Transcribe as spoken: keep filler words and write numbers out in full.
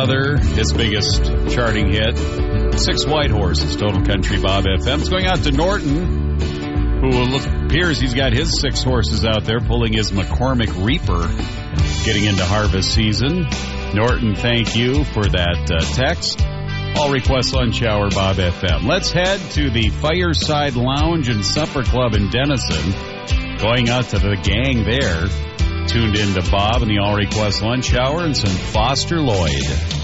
Other, his biggest charting hit, Six White Horses, Total Country Bob F M. It's going out to Norton, who look, appears he's got his six horses out there pulling his McCormick Reaper, getting into harvest season. Norton, thank you for that uh, text. All requests Lunch Hour Bob F M. Let's head to the Fireside Lounge and Supper Club in Denison. Going out to the gang there. Tuned in to Bob and the All Request Lunch Hour and some Foster Lloyd.